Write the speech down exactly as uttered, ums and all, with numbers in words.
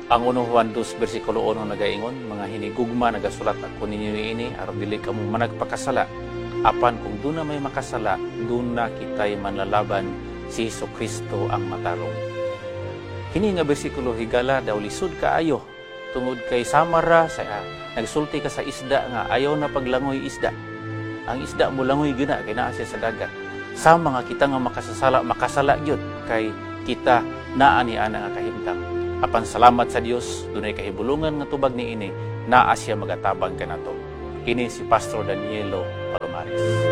Ang uno Juan two versikulo one nagaingon, mga hinigugma nagasulat ako ninyo ini aron dili kamo managpakasala. Apan kung doon na may makasala, doon na kita'y manlalaban si Jesucristo ang matarong. Kini nga bersikulo higala daw lisod kaayo tungod kay samara sa uh, nagsulti ka sa isda nga ayaw na paglangoy isda. Ang isda mo langoy gina kay naa siya sa dagat. Sa mga kita nga makasasala makasala gyud kay kita naa ni ana nga kahimtang. Apan salamat sa Dios dunay kahibulungan nga tubag niini naa siya magatabang kanato. Kini si Pastor Danielo Palomares.